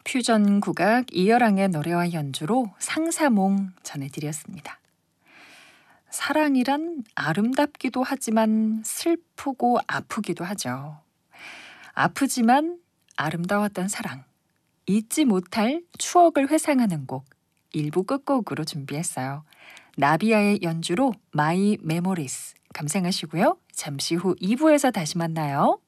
퓨전 국악 이열항의 노래와 연주로 상사몽 전해드렸습니다. 사랑이란 아름답기도 하지만 슬프고 아프기도 하죠. 아프지만 아름다웠던 사랑, 잊지 못할 추억을 회상하는 곡, 1부 끝곡으로 준비했어요. 나비야의 연주로 마이 메모리스 감상하시고요. 잠시 후 2부에서 다시 만나요.